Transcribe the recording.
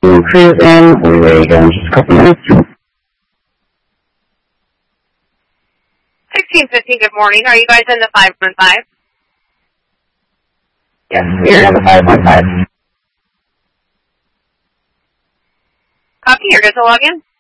We'll cruise in. We'll be ready to go in just a couple minutes. 1615, good morning. Are you guys in the 515? Yes, we're in the 515. Copy, you're good to log in?